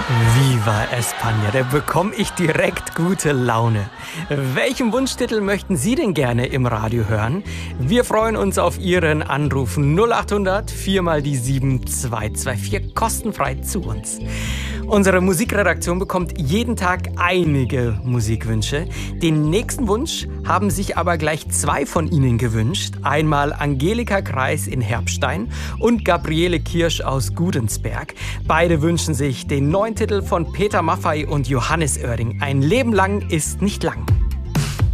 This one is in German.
Viva España, da bekomme ich direkt gute Laune. Welchen Wunschtitel möchten Sie denn gerne im Radio hören? Wir freuen uns auf Ihren Anruf 0800 4 mal die 7224 kostenfrei zu uns. Unsere Musikredaktion bekommt jeden Tag einige Musikwünsche. Den nächsten Wunsch haben sich aber gleich zwei von Ihnen gewünscht. Einmal Angelika Kreis in Herbstein und Gabriele Kirsch aus Gudensberg. Beide wünschen sich den neuen Titel von Peter Maffay und Johannes Oerding. Ein Leben lang ist nicht lang.